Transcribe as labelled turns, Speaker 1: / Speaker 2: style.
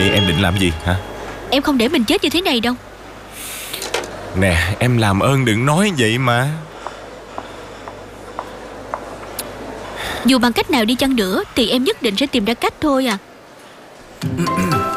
Speaker 1: Vậy em định làm gì hả?
Speaker 2: Em không để mình chết như thế này đâu.
Speaker 1: Nè em làm ơn đừng nói vậy mà.
Speaker 2: Dù bằng cách nào đi chăng nữa thì em nhất định sẽ tìm ra cách thôi à.